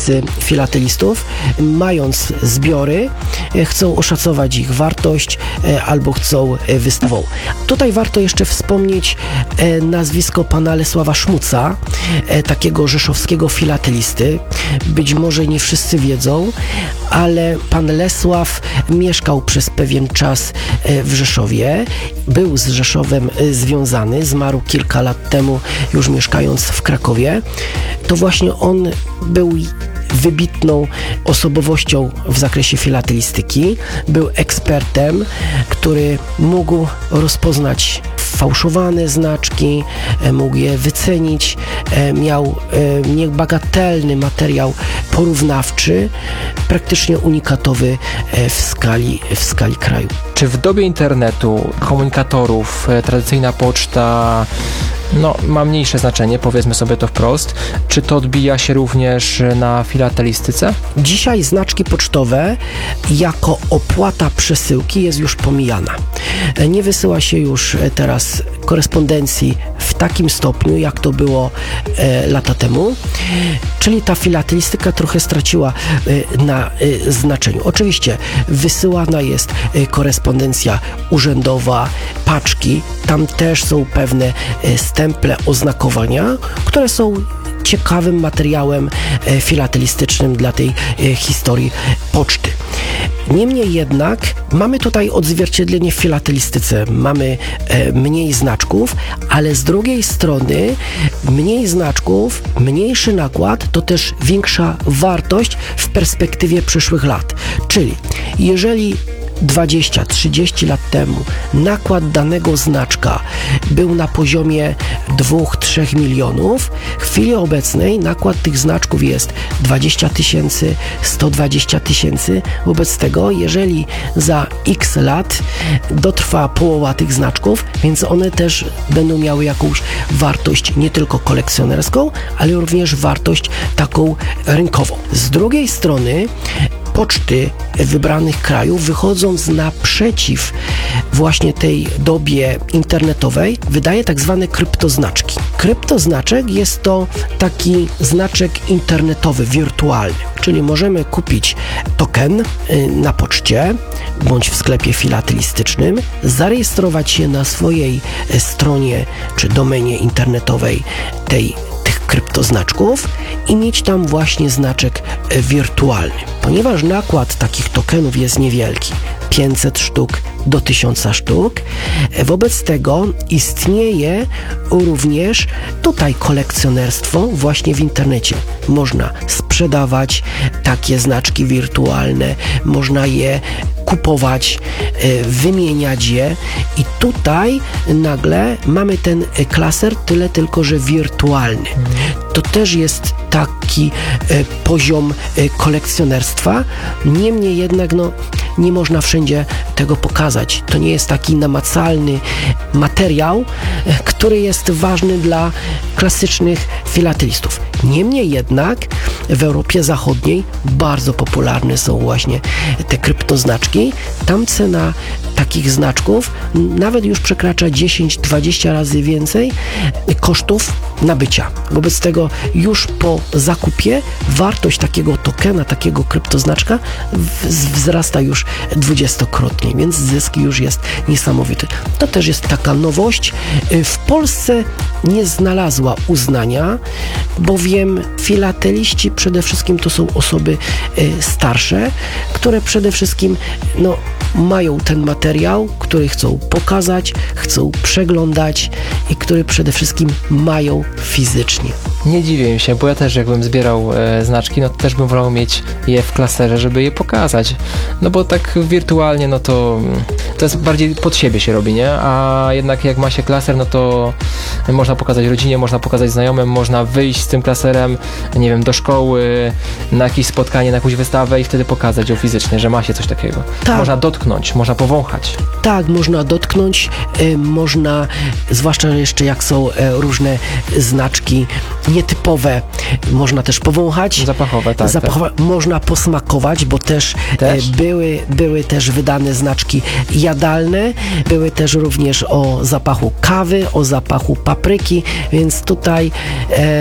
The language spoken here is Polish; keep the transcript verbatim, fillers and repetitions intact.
wszyscy filatelistów, mając zbiory, chcą oszacować ich wartość albo chcą wystawą. Tutaj warto jeszcze wspomnieć nazwisko pana Lesława Szmuca, takiego rzeszowskiego filatelisty. Być może nie wszyscy wiedzą, ale pan Lesław mieszkał przez pewien czas w Rzeszowie, był z Rzeszowem związany, zmarł kilka lat temu, już mieszkając w Krakowie. To właśnie on był wybitną osobowością w zakresie filatelistyki. Był ekspertem, który mógł rozpoznać fałszowane znaczki, mógł je wycenić, miał niebagatelny materiał porównawczy, praktycznie unikatowy w skali, w skali kraju. Czy w dobie internetu, komunikatorów, tradycyjna poczta no, ma mniejsze znaczenie, powiedzmy sobie to wprost. Czy to odbija się również na filatelistyce? Dzisiaj znaczki pocztowe jako opłata przesyłki jest już pomijana. Nie wysyła się już teraz korespondencji w takim stopniu, jak to było e, lata temu. Czyli ta filatelistyka trochę straciła e, na e, znaczeniu. Oczywiście wysyłana jest e, korespondencja urzędowa, paczki. Tam też są pewne e, stemple, oznakowania, które są ciekawym materiałem e, filatelistycznym dla tej e, historii poczty. Niemniej jednak mamy tutaj odzwierciedlenie w filatelistyce. Mamy e, mniej znaczków, ale z drugiej strony mniej znaczków, mniejszy nakład to też większa wartość w perspektywie przyszłych lat. Czyli jeżeli dwadzieścia trzydzieści lat temu nakład danego znaczka był na poziomie dwa do trzech milionów, w chwili obecnej nakład tych znaczków jest dwadzieścia tysięcy, sto dwadzieścia tysięcy. Wobec tego, jeżeli za x lat dotrwa połowa tych znaczków, więc one też będą miały jakąś wartość nie tylko kolekcjonerską, ale również wartość taką rynkową. Z drugiej strony poczty wybranych krajów, wychodząc naprzeciw właśnie tej dobie internetowej, wydaje tak zwane kryptoznaczki. Kryptoznaczek jest to taki znaczek internetowy, wirtualny, czyli możemy kupić token na poczcie bądź w sklepie filatelistycznym, zarejestrować się na swojej stronie czy domenie internetowej tej kryptoznaczków i mieć tam właśnie znaczek wirtualny. Ponieważ nakład takich tokenów jest niewielki, pięćset sztuk do tysiąca sztuk, wobec tego istnieje również tutaj kolekcjonerstwo właśnie w internecie. Można sprzedawać takie znaczki wirtualne, można je kupować, wymieniać je i tutaj nagle mamy ten klaser, tyle tylko, że wirtualny. To też jest taki poziom kolekcjonerstwa, niemniej jednak no, nie można wszędzie tego pokazać. To nie jest taki namacalny materiał, który jest ważny dla klasycznych filatelistów. Niemniej jednak w Europie Zachodniej bardzo popularne są właśnie te kryptoznaczki. Tam cena takich znaczków nawet już przekracza dziesięć do dwudziestu razy więcej kosztów nabycia. Wobec tego już po zakupie wartość takiego tokena, takiego kryptoznaczka wzrasta już dwudziestokrotnie, więc zysk już jest niesamowity. To też jest taka nowość. W Polsce nie znalazła uznania, bowiem filateliści przede wszystkim to są osoby starsze, które przede wszystkim no, mają ten materiał, który chcą pokazać, chcą przeglądać i który przede wszystkim mają fizycznie. Nie dziwię się, bo ja też jakbym zbierał e, znaczki, no to też bym wolał mieć je w klaserze, żeby je pokazać. No bo tak wirtualnie, no to to jest bardziej pod siebie się robi, nie? A jednak jak ma się klaser, no to można pokazać rodzinie, można pokazać znajomym, można wyjść z tym klaserem, nie wiem, do szkoły, na jakieś spotkanie, na jakąś wystawę i wtedy pokazać ją fizycznie, że ma się coś takiego. Tak. Można dotknąć, można powąchać. Tak, można dotknąć, y, można, zwłaszcza jeszcze jak są y, różne znaczki nietypowe, można też powąchać. Zapachowe, tak. Zapachowe, tak. Można posmakować, bo też, też? Y, były, były też wydane znaczki jadalne, były też również o zapachu kawy, o zapachu papryki, więc tutaj e,